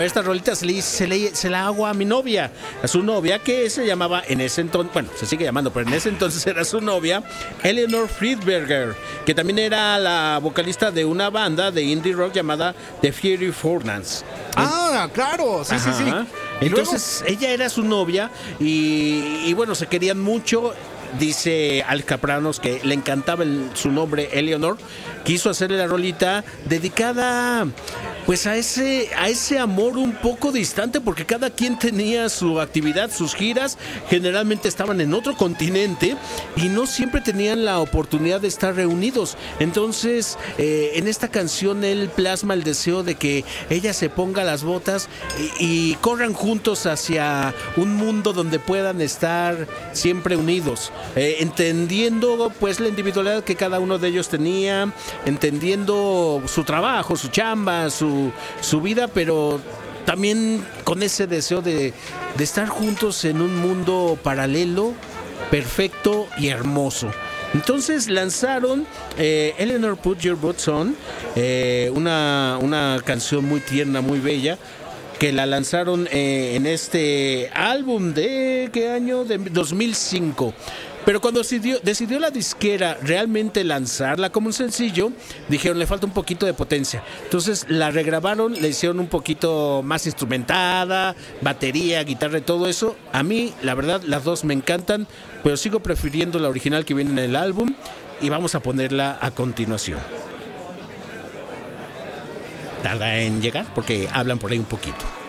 Esta rolita se la hago a mi novia, a su novia que se llamaba en ese entonces, bueno, se sigue llamando, pero en ese entonces era su novia, Eleanor Friedberger, que también era la vocalista de una banda de indie rock llamada The Fiery Furnace. Claro, sí. Entonces ella era su novia y bueno, se querían mucho. Dice Al Capranos que le encantaba su nombre, Eleanor. Quiso hacerle la rolita dedicada pues a ese amor un poco distante, porque cada quien tenía su actividad, sus giras, generalmente estaban en otro continente y no siempre tenían la oportunidad de estar reunidos. Entonces en esta canción él plasma el deseo de que ella se ponga las botas y corran juntos hacia un mundo donde puedan estar siempre unidos, entendiendo pues la individualidad que cada uno de ellos tenía, entendiendo su trabajo, su chamba, su vida, pero también con ese deseo de estar juntos en un mundo paralelo, perfecto y hermoso. Entonces lanzaron Eleanor Put Your Boots On, una canción muy tierna, muy bella, que la lanzaron en este álbum de ¿qué año? De 2005. Pero cuando decidió la disquera realmente lanzarla como un sencillo, dijeron le falta un poquito de potencia. Entonces la regrabaron, le hicieron un poquito más instrumentada, batería, guitarra y todo eso. A mí, la verdad, las dos me encantan, pero sigo prefiriendo la original que viene en el álbum y vamos a ponerla a continuación. Tarda en llegar porque hablan por ahí un poquito.